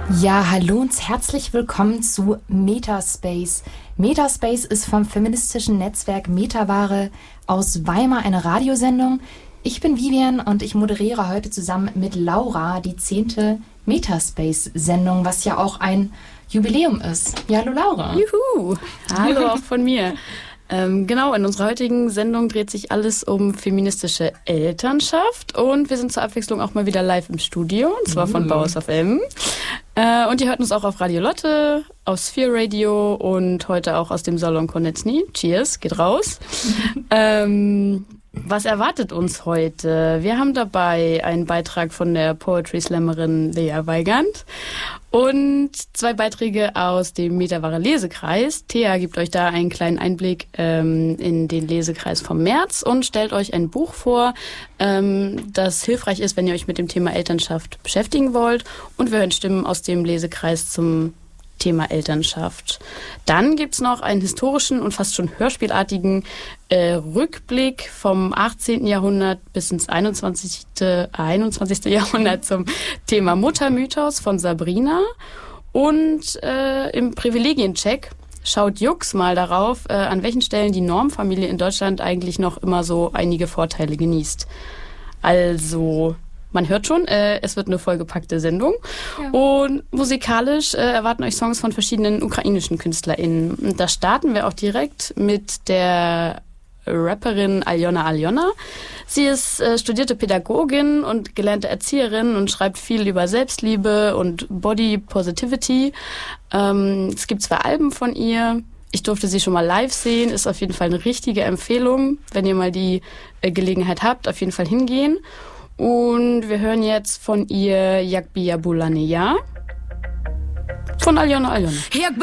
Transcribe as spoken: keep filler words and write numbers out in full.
Ja, hallo und herzlich willkommen zu Metaspace. Metaspace ist vom feministischen Netzwerk Metaware aus Weimar eine Radiosendung. Ich bin Vivian und ich moderiere heute zusammen mit Laura die zehnte Metaspace-Sendung, was ja auch ein Jubiläum ist. Ja, hallo Laura. Juhu, hallo auch von mir. Ähm, genau, in unserer heutigen Sendung dreht sich alles um feministische Elternschaft und wir sind zur Abwechslung auch mal wieder live im Studio, und zwar von Bauhaus F M. Äh, und ihr hört uns auch auf Radio Lotte, auf Sphere Radio und heute auch aus dem Salon Konecny. Cheers, geht raus. ähm, was erwartet uns heute? Wir haben dabei einen Beitrag von der Poetry Slammerin Lea Weigand und zwei Beiträge aus dem Metaware Lesekreis. Thea gibt euch da einen kleinen Einblick ähm, in den Lesekreis vom März und stellt euch ein Buch vor, ähm, das hilfreich ist, wenn ihr euch mit dem Thema Elternschaft beschäftigen wollt. Und wir hören Stimmen aus dem Lesekreis zum Thema Elternschaft. Dann gibt's noch einen historischen und fast schon hörspielartigen äh, Rückblick vom achtzehnten Jahrhundert bis ins einundzwanzigste Jahrhundert zum Thema Muttermythos von Sabrina. Und äh, im Privilegiencheck schaut Jux mal darauf, äh, an welchen Stellen die Normfamilie in Deutschland eigentlich noch immer so einige Vorteile genießt. Also man hört schon, äh, es wird eine vollgepackte Sendung. Ja. Und musikalisch äh, erwarten euch Songs von verschiedenen ukrainischen KünstlerInnen. Und da starten wir auch direkt mit der Rapperin Aljona Aljona. Sie ist äh, studierte Pädagogin und gelernte Erzieherin und schreibt viel über Selbstliebe und Body Positivity. Ähm, es gibt zwei Alben von ihr. Ich durfte sie schon mal live sehen. Ist auf jeden Fall eine richtige Empfehlung. Wenn ihr mal die äh, Gelegenheit habt, auf jeden Fall hingehen. Und wir hören jetzt von ihr Yakbi Yabulaneya von Aljona Aljona.